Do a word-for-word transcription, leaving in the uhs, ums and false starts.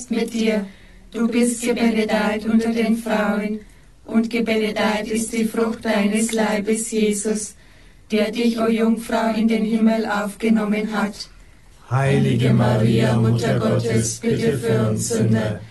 mit dir. Du bist gebenedeit unter den Frauen, und gebenedeit ist die Frucht deines Leibes, Jesus, der dich, o Jungfrau, in den Himmel aufgenommen hat. Heilige Maria, Mutter Gottes, bitte für uns Sünder,